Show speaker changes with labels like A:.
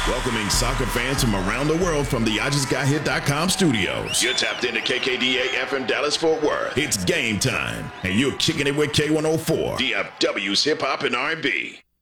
A: Welcoming soccer fans from around the world from the IJustGotHit.com studios. You're tapped into KKDA FM Dallas Fort Worth. It's game time, and you're kicking it with K104, DFW's Hip Hop and R&B.